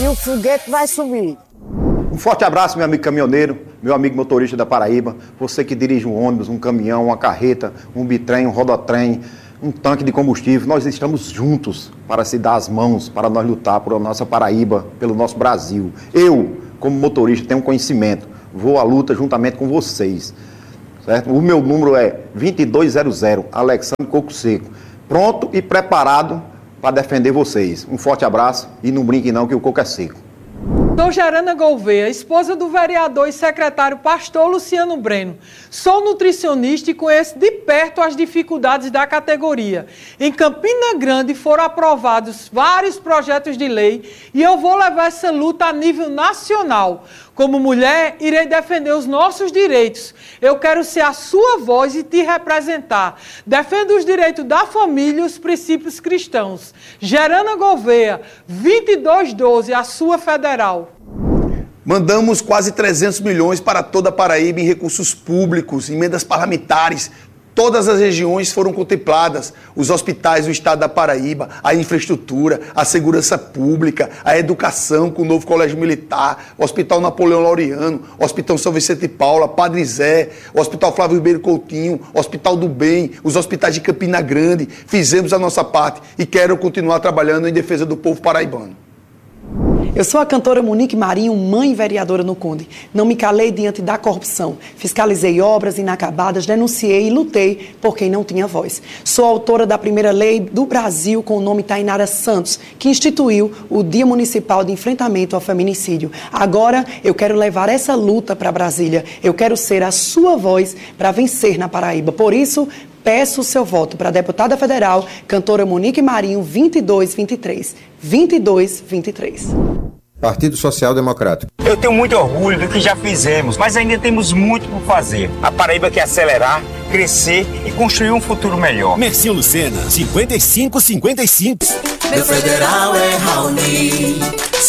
o foguete vai subir. Um forte abraço, meu amigo caminhoneiro, meu amigo motorista da Paraíba, você que dirige um ônibus, um caminhão, uma carreta, um bitrem, um rodotrem, um tanque de combustível. Nós estamos juntos para se dar as mãos, para nós lutar por a nossa Paraíba, pelo nosso Brasil. Eu, como motorista, tenho conhecimento, vou à luta juntamente com vocês. Certo? O meu número é 2200, Alexandre Coco Seco, pronto e preparado para defender vocês. Um forte abraço e não brinque não que o coco é seco. Sou Gerana Gouveia, esposa do vereador e secretário pastor Luciano Breno. Sou nutricionista e conheço de perto as dificuldades da categoria. Em Campina Grande foram aprovados vários projetos de lei e eu vou levar essa luta a nível nacional. Como mulher, irei defender os nossos direitos. Eu quero ser a sua voz e te representar. Defendo os direitos da família e os princípios cristãos. Gerana Gouveia, 2212, a sua federal. Mandamos quase 300 milhões para toda a Paraíba em recursos públicos, emendas parlamentares. Todas as regiões foram contempladas, os hospitais do estado da Paraíba, a infraestrutura, a segurança pública, a educação com o novo colégio militar, o Hospital Napoleão Laureano, o Hospital São Vicente de Paula, Padre Zé, o Hospital Flávio Ribeiro Coutinho, o Hospital do Bem, os hospitais de Campina Grande. Fizemos a nossa parte e quero continuar trabalhando em defesa do povo paraibano. Eu sou a cantora Monique Marinho, mãe e vereadora no Conde. Não me calei diante da corrupção. Fiscalizei obras inacabadas, denunciei e lutei por quem não tinha voz. Sou autora da primeira lei do Brasil com o nome Tainara Santos, que instituiu o Dia Municipal de Enfrentamento ao Feminicídio. Agora eu quero levar essa luta para Brasília. Eu quero ser a sua voz para vencer na Paraíba. Por isso, peço o seu voto para a deputada federal, cantora Monique Marinho, 2223. 2223. Partido Social Democrático. Eu tenho muito orgulho do que já fizemos, mas ainda temos muito por fazer. A Paraíba quer acelerar, crescer e construir um futuro melhor. Mercinho Lucena, 5555. Meu federal é Raoni,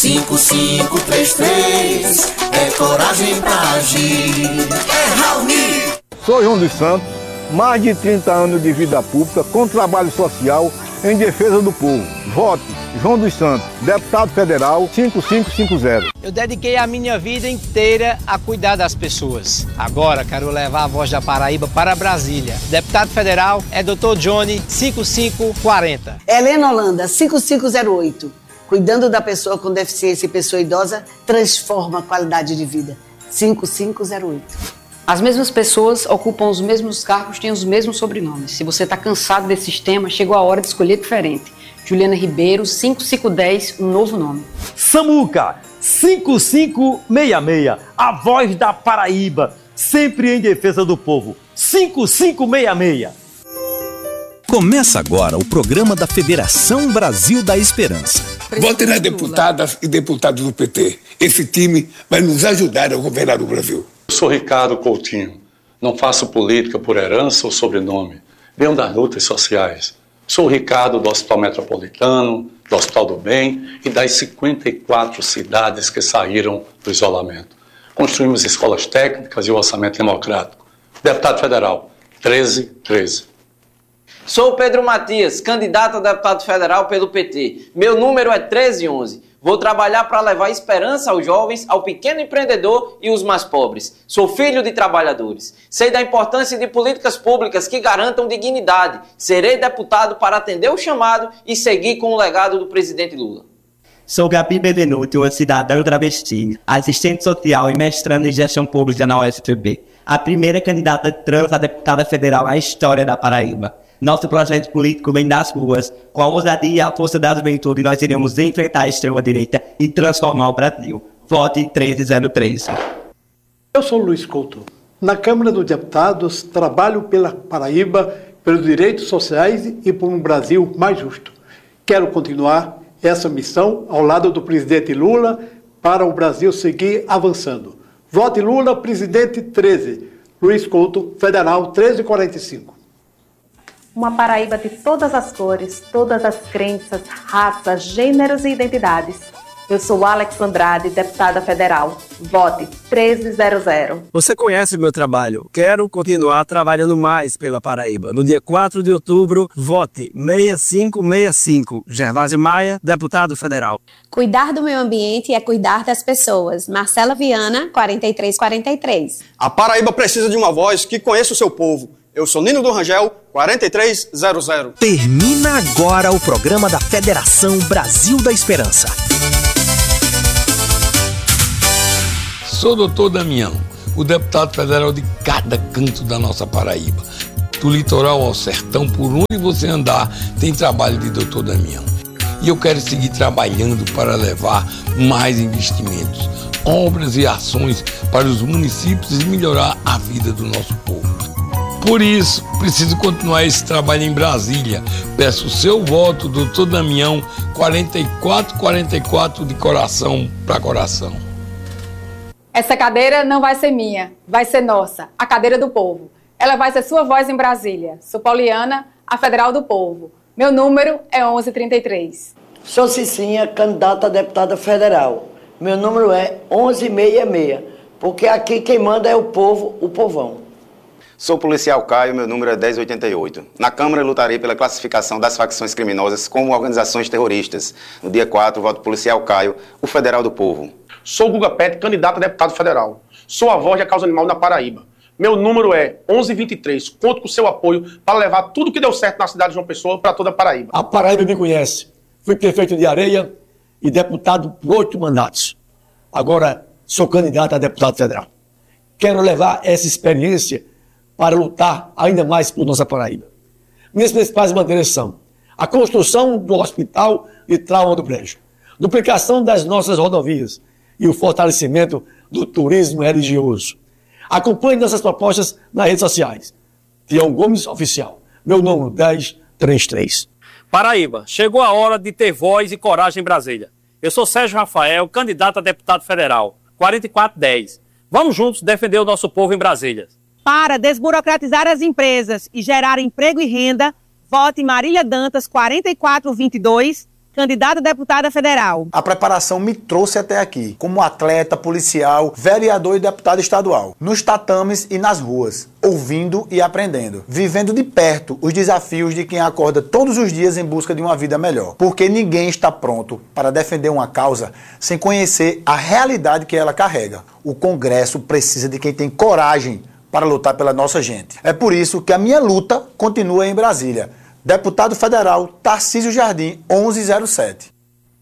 5533. É coragem pra agir. É Raoni. Sou João dos Santos, mais de 30 anos de vida pública com trabalho social em defesa do povo. Vote João dos Santos, deputado federal 5550. Eu dediquei a minha vida inteira a cuidar das pessoas. Agora quero levar a voz da Paraíba para Brasília. Deputado federal é Dr. Johnny 5540. Helena Holanda 5508. Cuidando da pessoa com deficiência e pessoa idosa, transforma a qualidade de vida. 5508. As mesmas pessoas ocupam os mesmos cargos, têm os mesmos sobrenomes. Se você está cansado desse sistema, chegou a hora de escolher diferente. Juliana Ribeiro, 5510, um novo nome. Samuca, 5566, a voz da Paraíba, sempre em defesa do povo. 5566. Começa agora o programa da Federação Brasil da Esperança. Vote nas deputadas e deputados do PT. Esse time vai nos ajudar a governar o Brasil. Eu sou Ricardo Coutinho. Não faço política por herança ou sobrenome. Venho das lutas sociais. Sou o Ricardo do Hospital Metropolitano, do Hospital do Bem e das 54 cidades que saíram do isolamento. Construímos escolas técnicas e o orçamento democrático. Deputado federal, 1313. Sou o Pedro Matias, candidato a deputado federal pelo PT. Meu número é 1311. Vou trabalhar para levar esperança aos jovens, ao pequeno empreendedor e os mais pobres. Sou filho de trabalhadores. Sei da importância de políticas públicas que garantam dignidade. Serei deputado para atender o chamado e seguir com o legado do presidente Lula. Sou Gabi Bevenuti, uma cidadã travesti, assistente social e mestrando em gestão pública na UFPB. A primeira candidata trans a deputada federal na história da Paraíba. Nosso projeto político vem das ruas. Com a ousadia e a força da juventude, nós iremos enfrentar a extrema-direita e transformar o Brasil. Vote 1303. Eu sou Luiz Couto. Na Câmara dos Deputados, trabalho pela Paraíba, pelos direitos sociais e por um Brasil mais justo. Quero continuar essa missão ao lado do presidente Lula para o Brasil seguir avançando. Vote Lula, presidente 13. Luiz Couto, federal 1345. Uma Paraíba de todas as cores, todas as crenças, raças, gêneros e identidades. Eu sou Alex Andrade, deputada federal. Vote 1300. Você conhece o meu trabalho. Quero continuar trabalhando mais pela Paraíba. No dia 4 de outubro, vote 6565. Gervásio Maia, deputado federal. Cuidar do meio ambiente é cuidar das pessoas. Marcela Viana, 4343. A Paraíba precisa de uma voz que conheça o seu povo. Eu sou Nino do Rangel, 4300. Termina agora o programa da Federação Brasil da Esperança. Sou o doutor Damião, o deputado federal de cada canto da nossa Paraíba. Do litoral ao sertão, por onde você andar, tem trabalho de doutor Damião. E eu quero seguir trabalhando para levar mais investimentos, obras e ações para os municípios e melhorar a vida do nosso povo. Por isso, preciso continuar esse trabalho em Brasília. Peço o seu voto, doutor Damião, 4444 de coração para coração. Essa cadeira não vai ser minha, vai ser nossa, a cadeira do povo. Ela vai ser sua voz em Brasília. Sou Pauliana, a federal do povo. Meu número é 1133. Sou Cicinha, candidata a deputada federal. Meu número é 1166, porque aqui quem manda é o povo, o povão. Sou policial Caio, meu número é 1088. Na Câmara, lutarei pela classificação das facções criminosas como organizações terroristas. No dia 4, voto policial Caio, o federal do povo. Sou Guga Pet, candidato a deputado federal. Sou a voz da causa animal na Paraíba. Meu número é 1123. Conto com seu apoio para levar tudo que deu certo na cidade de João Pessoa para toda a Paraíba. A Paraíba me conhece. Fui prefeito de Areia e deputado por 8 mandatos. Agora sou candidato a deputado federal. Quero levar essa experiência para lutar ainda mais por nossa Paraíba. Minhas principais bandeiras são a construção do hospital de trauma do Brejo, duplicação das nossas rodovias e o fortalecimento do turismo religioso. Acompanhe nossas propostas nas redes sociais. Tião Gomes Oficial, meu número 1033. Paraíba, chegou a hora de ter voz e coragem em Brasília. Eu sou Sérgio Rafael, candidato a deputado federal, 4410. Vamos juntos defender o nosso povo em Brasília. Para desburocratizar as empresas e gerar emprego e renda, vote Marília Dantas, 4422, candidata a deputada federal. A preparação me trouxe até aqui, como atleta, policial, vereador e deputado estadual, nos tatames e nas ruas, ouvindo e aprendendo, vivendo de perto os desafios de quem acorda todos os dias em busca de uma vida melhor. Porque ninguém está pronto para defender uma causa sem conhecer a realidade que ela carrega. O Congresso precisa de quem tem coragem para lutar pela nossa gente. É por isso que a minha luta continua em Brasília. Deputado federal Tarcísio Jardim, 1107.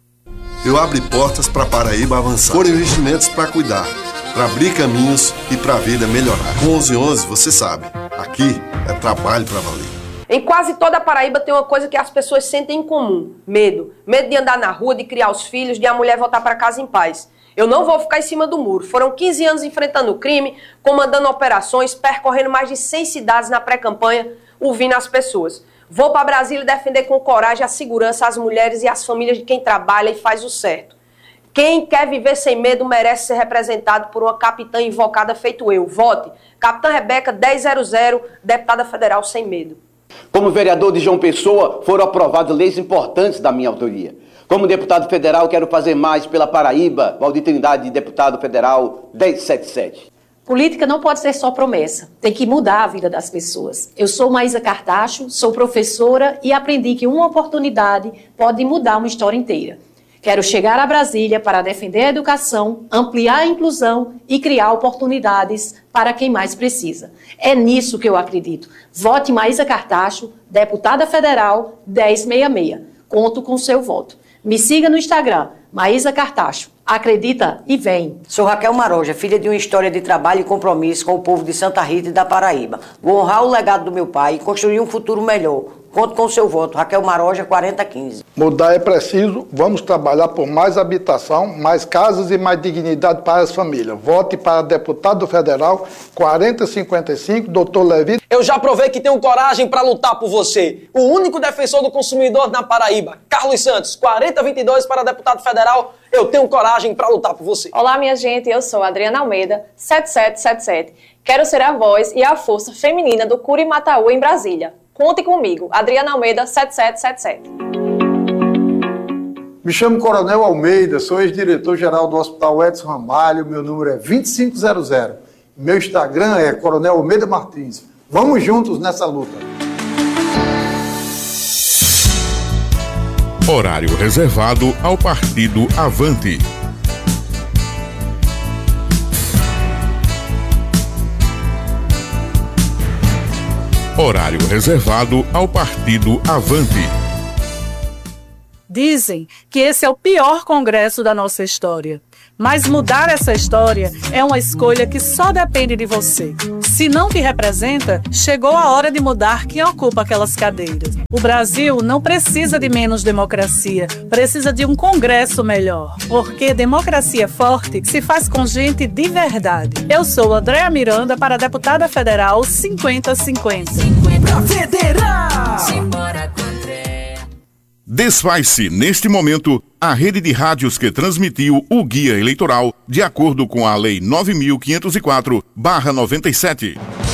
Eu abro portas para Paraíba avançar. Por investimentos para cuidar, para abrir caminhos e para a vida melhorar. Com 1111, você sabe, aqui é trabalho para valer. Em quase toda a Paraíba tem uma coisa que as pessoas sentem em comum: medo. Medo de andar na rua, de criar os filhos, de a mulher voltar para casa em paz. Eu não vou ficar em cima do muro. Foram 15 anos enfrentando o crime, comandando operações, percorrendo mais de 100 cidades na pré-campanha, ouvindo as pessoas. Vou para Brasília defender com coragem a segurança, as mulheres e as famílias de quem trabalha e faz o certo. Quem quer viver sem medo merece ser representado por uma capitã invocada feito eu. Vote. Capitã Rebeca, 1000, deputada federal sem medo. Como vereador de João Pessoa, foram aprovadas leis importantes da minha autoria. Como deputado federal, quero fazer mais pela Paraíba. Valdir Trindade, deputado federal, 1077. Política não pode ser só promessa, tem que mudar a vida das pessoas. Eu sou Maísa Cartacho, sou professora e aprendi que uma oportunidade pode mudar uma história inteira. Quero chegar a Brasília para defender a educação, ampliar a inclusão e criar oportunidades para quem mais precisa. É nisso que eu acredito. Vote Maísa Cartacho, deputada federal, 1066. Conto com seu voto. Me siga no Instagram, Maísa Cartacho. Acredita e vem. Sou Raquel Maroja, filha de uma história de trabalho e compromisso com o povo de Santa Rita e da Paraíba. Vou honrar o legado do meu pai e construir um futuro melhor. Conto com o seu voto. Raquel Maroja, 4015. Mudar é preciso. Vamos trabalhar por mais habitação, mais casas e mais dignidade para as famílias. Vote para deputado federal, 4055, doutor Levi. Eu já provei que tenho coragem para lutar por você. O único defensor do consumidor na Paraíba, Carlos Santos, 4022 para deputado federal. Eu tenho coragem para lutar por você. Olá, minha gente. Eu sou Adriana Almeida, 7777. Quero ser a voz e a força feminina do Curimataú em Brasília. Conte comigo, Adriana Almeida, 7777. Me chamo Coronel Almeida, sou ex-diretor-geral do Hospital Edson Ramalho, meu número é 2500. Meu Instagram é Coronel Almeida Martins. Vamos juntos nessa luta. Horário reservado ao Partido Avante. Horário reservado ao Partido Avante. Dizem que esse é o pior congresso da nossa história. Mas mudar essa história é uma escolha que só depende de você. Se não te representa, chegou a hora de mudar quem ocupa aquelas cadeiras. O Brasil não precisa de menos democracia, precisa de um congresso melhor. Porque democracia forte se faz com gente de verdade. Eu sou Andréa Miranda para deputada federal 50-50. Pra federal! Simbora com Desfaz-se, neste momento, a rede de rádios que transmitiu o guia eleitoral de acordo com a Lei 9.504/97.